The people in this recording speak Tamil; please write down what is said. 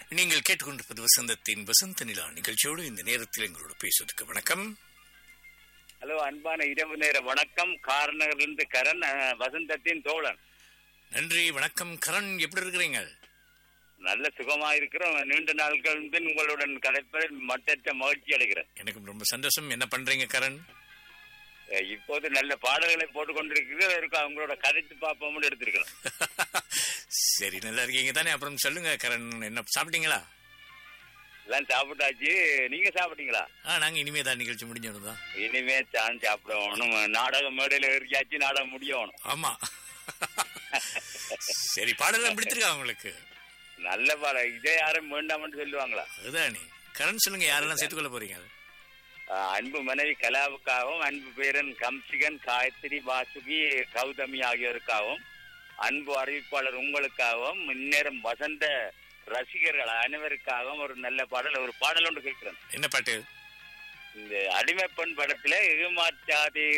நீங்கள் கேட்டுக்கொண்டிருப்பது வசந்தத்தின் வசந்த நிலா நிகழ்ச்சியோடு இந்த நேரத்தில் எங்களோட பேசுவதற்கு வணக்கம். ஹலோ, அன்பான இரவு நேர வணக்கம். கார்நகரிலிருந்து கரண், வசந்தத்தின் தோழன். நன்றி, வணக்கம் கரண். எப்படி இருக்கிறீங்க? நல்ல சுகமா இருக்கிறோம். நீண்ட நாட்கள் பின் உங்களுடன் கதைப்பதில் மட்டற்ற மகிழ்ச்சி அடைகிறேன். எனக்கும் ரொம்ப சந்தோஷம். என்ன பண்றீங்க கரண்? இப்போது நல்ல பாடல்களை போட்டுக் கொண்டிருக்கிறது. அவங்களோட கதைத்து பார்ப்போம்னு எடுத்திருக்கிறோம். சரி, நல்லா இருக்கீங்க தானே? அப்புறம் சொல்லுங்க கரண், என்ன சாப்பிட்டீங்களா? எல்லாம் சாப்பிட்டாச்சு. நீங்க சாப்பிட்டீங்களா? நாங்க இனிமே தான், நிகழ்ச்சி முடிஞ்சோம். இனிமே தான் சாப்பிடணும். நாடக மேடையில ஏறியாச்சு, நாடகம் முடியணும். ஆமா. சரி, பாடலாம் பிடிச்சிருக்கா உங்களுக்கு? நல்ல பாடம். இதே யாரும் வேண்டாம்னு சொல்லுவாங்களா? அதுதானே. கரண் சொல்லுங்க, யாரெல்லாம் சேர்த்துக்கொள்ள போறீங்க? அன்பு மனைவி கலாவுக்காகவும், அன்பு பேரன் கம்சிகன், காயத்ரி, வாசுகி, கௌதமி ஆகியோருக்காகவும், அன்பு அறிவிப்பாளர் உங்களுக்காகவும், இந்நேரம் வசந்த ரசிகர்கள் அனைவருக்காகவும் ஒரு நல்ல பாடல், ஒரு பாடல் ஒன்று கேட்கிறேன். என்ன பாட்டு? இந்த அடிமைப்பெண் படத்துல ஏமாற்றாதே